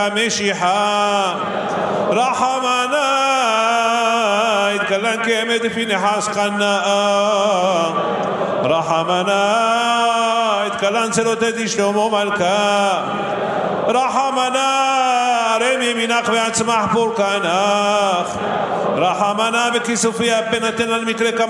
משיחה רחמנה התקלן כאמת לפי נחס חנאה רחמנה התקלן צלותת שלמה מלכה רחמנה הרם ימינך ועצמך פורקנך רחמנה וכיסופיה פנתן על מקרה